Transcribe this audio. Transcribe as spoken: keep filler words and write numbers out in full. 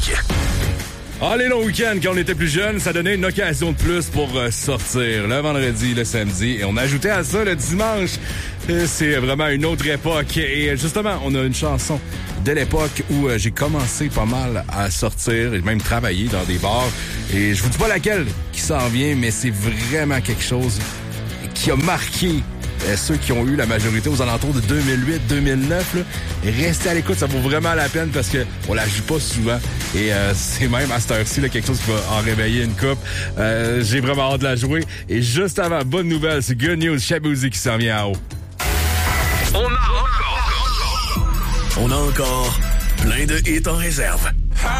Musique. Ah, les longs week-ends, quand on était plus jeunes, ça donnait une occasion de plus pour euh, sortir. Le vendredi, le samedi, et on ajoutait à ça le dimanche. Euh, C'est vraiment une autre époque. Et justement, on a une chanson de l'époque où euh, j'ai commencé pas mal à sortir et même travailler dans des bars. Et je vous dis pas laquelle qui s'en vient, mais c'est vraiment quelque chose qui a marqué euh, ceux qui ont eu la majorité aux alentours de deux mille huit deux mille neuf. Là. Et restez à l'écoute, ça vaut vraiment la peine parce que on la joue pas souvent. Et euh, c'est même à cette heure-ci là, quelque chose qui va en réveiller une coupe. Euh, j'ai vraiment hâte de la jouer. Et juste avant, bonne nouvelle, c'est Good News, Shaboozey qui s'en vient en haut. On a encore, on a encore plein de hits en réserve.